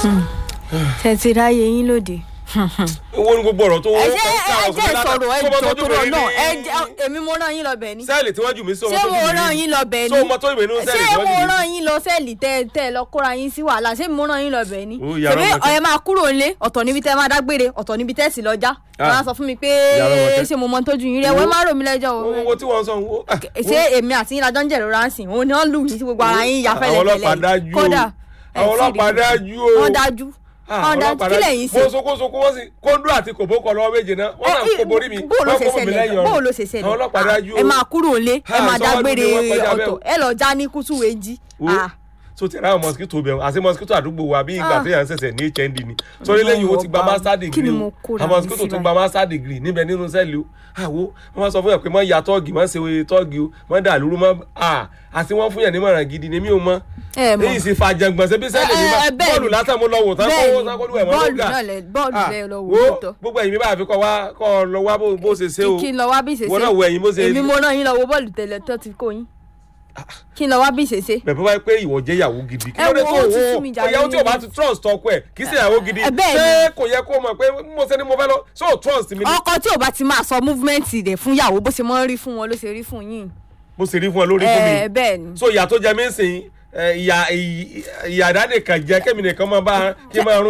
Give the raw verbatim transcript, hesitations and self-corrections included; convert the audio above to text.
ṣe ti ráyè yín lóde. owó ní gbogbo ọ̀rọ̀ tó wọ́n ẹ jẹ́ ẹ jẹ́ sọ̀rọ̀ ẹ jọ tó rọ náà ẹ jẹ́ èmi mo rán yín lọ bẹ̀ ni. sẹ́ẹ̀lì tí wọ́n jù mí sí ọmọ ṣé tó mo jù mí rán yín lọ bẹ̀ ni. ṣé ọmọ tó jù mí nínú sẹ́ẹ̀lì tí ṣé wọ́n jù mí. mo rán yín lọ sẹ́ẹ̀lì tẹ́ tẹ́ lọ kóra yín sí wàhálà ṣé mo rán yín lọ bẹ̀ ni. Ó, yàrá ṣèbí ọmọ kẹ́- ẹ máa kúrò nílé ọ̀tọ̀ níbi tẹ́ máa dágbére ọ̀tọ̀ níbi tẹ́ sì lọ já. Ah. wọ́n á sọ fún mi pé Yàrá ọmọ kẹ́- ṣé mo mọ tójú yín rẹ̀ wọ́n má rò mí lẹ́jọ́ o. owó tí wọ́n ń sọ owó. ṣé èmi àti yín lajọ́ ń jẹ̀rọ ránṣìn òun ni wọ́n lù yín sí gbogbo ara yín ya àwọn fẹ́lẹ́ ọlọ́pàá dájú o kódà àwọn ọlọ́pàá dájú o wọ́n dájú wọ́n dájú kí lẹ́yìn sí. mo sokosoko wọ́n sì kóńdó àti kòbókò lọ́wọ́ méje náà wọ́n náà kó borí mi bó ló wọ́n ṣe kó mi lẹ́yìn ṣẹlẹ̀ bó ọ̀run ló ṣe ṣẹlẹ̀ àwọn ọlọ́pàá dájú o. ẹ máa kúrò nílé ẹ Ah, máa sọ wọ́n dágbére ní wọ́n kọjá ọ̀tọ̀ ẹ lọ já ní kútù èjì. Wo, so ti ra àwọn mosquito bẹ̀rù àti mosquito àdúgbò wa bí ìgbà tó yàn ń ṣẹ̀ṣẹ̀ ní H N D ni torí lẹ́yìn o ti gba master Kí ni degree mo o kóra àwọn mi mosquito sí tó báyìí? gba master degree níbẹ̀ nínú sẹ́ẹ̀lì o àwo wọ́n máa sọ fún yàn pé mọ́ ya tọ́ọ̀gì mọ́ ṣe tọ́ọ̀gì o mọ́ dà lóru mọ́ à àti wọ́n fún yàn ní mọ̀ràn gidi ni mí o mọ́ ẹ mọ̀ èyí sì fa jàngbọ̀n ṣe bí sẹ́ẹ̀lì mi Ẹ, ẹ, máa bẹ́ẹ̀ bọ́ọ̀lù ni. lásán mo lọ wò tán kó bẹ́ẹ̀ni sákólú ẹ̀ mọ́ bọ́ọ̀lù lọ́gà náà lẹ bọ́ọ̀lù Ah, lẹ lọ wò wo ó tọ́. gbogbo ẹ̀yin mi bá fi kọ́ wá kọ́ lọ wá bó bó ṣe ṣe o kí n lọ wá bí ìṣẹ̀ṣe wọ́n náà wo ẹ̀yin bó ṣe èmi mo rán yín lọ wo bọ́ọ̀lù tẹ́lẹ̀ tó ti kó yín kí n lọ wá bí ìṣẹ̀ṣe. bẹ̀rẹ̀ bá pé ìwọ jẹ́ ìyàwó gidi kí Ẹ ló dé wo, tó ó ti wò sú mi jàre ìyàwó tí o bá nínú. ti trust ọkọ ẹ̀ kì í ṣe ìyàwó gidi Ẹ, bẹ́ẹ̀ ni. ṣé kò yẹ kó mọ̀ pé mo ṣe ni mo fẹ́ lọ ṣé o trust mi ni ọkọ tí ò bá ti máa sọ movement rẹ̀ fún ìyàwó bó ṣe mọ́ ń rí fún wọn ló ṣe rí fún yín. mo sì rí fún ẹ lórí fún ẹ mi bẹ́ẹ̀ ni. so ìyà tó jẹ mí ń sìn ìyà ìyà ìyà ìdánìkan jẹ kémi nìkan máa bá kí n máa rún